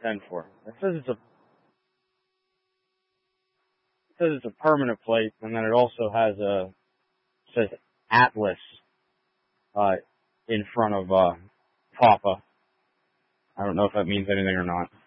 10-4. It says it's a permanent plate, and then it also says Atlas, in front of, Papa. I don't know if that means anything or not.